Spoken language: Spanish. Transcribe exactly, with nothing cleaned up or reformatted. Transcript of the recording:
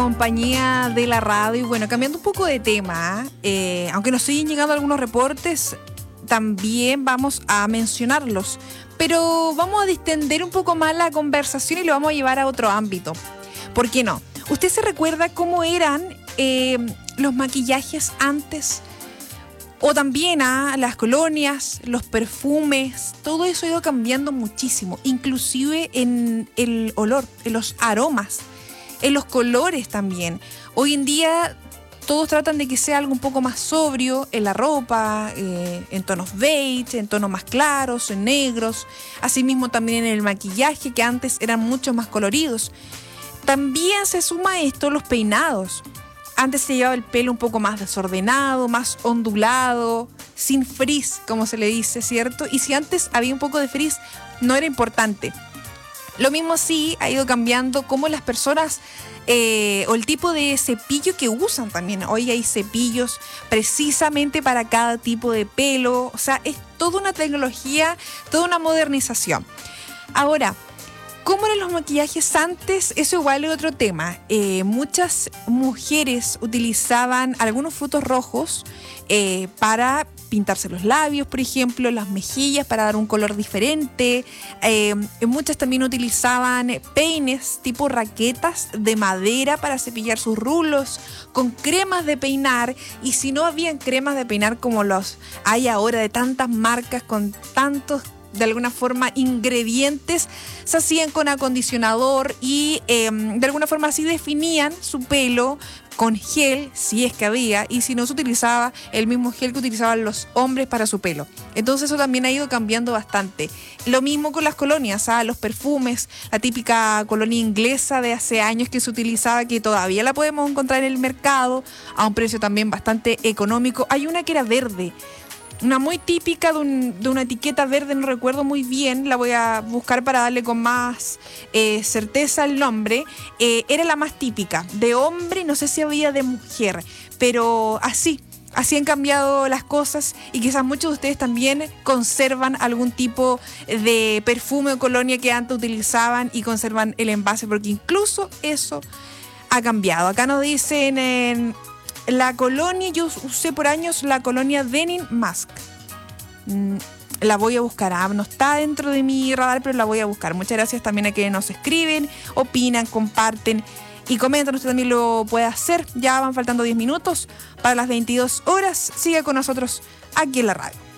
Compañía de la radio. Y bueno, cambiando un poco de tema, eh, aunque nos siguen llegando algunos reportes, también vamos a mencionarlos, pero vamos a distender un poco más la conversación y lo vamos a llevar a otro ámbito. ¿Por qué no? ¿Usted se recuerda cómo eran eh, los maquillajes antes? O también a las colonias, los perfumes, todo eso ha ido cambiando muchísimo, inclusive en el olor, en los aromas, en los colores también. Hoy en día todos tratan de que sea algo un poco más sobrio en la ropa, eh, en tonos beige, en tonos más claros, en negros. Asimismo también en el maquillaje, que antes eran mucho más coloridos. También se suma a esto los peinados. Antes se llevaba el pelo un poco más desordenado, más ondulado, sin frizz, como se le dice, ¿cierto? Y si antes había un poco de frizz, no era importante. Lo mismo sí ha ido cambiando cómo las personas eh, o el tipo de cepillo que usan también. Hoy hay cepillos precisamente para cada tipo de pelo. O sea, es toda una tecnología, toda una modernización. Ahora, ¿cómo eran los maquillajes antes? Eso igual es otro tema. Eh, muchas mujeres utilizaban algunos frutos rojos eh, para pintarse los labios, por ejemplo, las mejillas para dar un color diferente. Eh, muchas también utilizaban peines tipo raquetas de madera para cepillar sus rulos, con cremas de peinar. Y si no habían cremas de peinar como los hay ahora de tantas marcas, con tantos de alguna forma ingredientes, se hacían con acondicionador y eh, de alguna forma así definían su pelo con gel, si es que había, y si no se utilizaba el mismo gel que utilizaban los hombres para su pelo. Entonces eso también ha ido cambiando bastante. Lo mismo con las colonias, ¿ah? Los perfumes, la típica colonia inglesa de hace años que se utilizaba, que todavía la podemos encontrar en el mercado a un precio también bastante económico. Hay una que era verde, una muy típica de, un, de una etiqueta verde, no recuerdo muy bien, la voy a buscar para darle con más eh, certeza el nombre. Eh, era la más típica, de hombre, no sé si había de mujer, pero así, así han cambiado las cosas y quizás muchos de ustedes también conservan algún tipo de perfume o colonia que antes utilizaban y conservan el envase, porque incluso eso ha cambiado. Acá nos dicen en la colonia, yo usé por años la colonia Denim Mask. Mm, la voy a buscar, ah, no está dentro de mi radar, pero la voy a buscar. Muchas gracias también a quienes nos escriben, opinan, comparten y comentan. Usted también lo puede hacer. Ya van faltando diez minutos para las veintidós horas. Siga con nosotros aquí en la radio.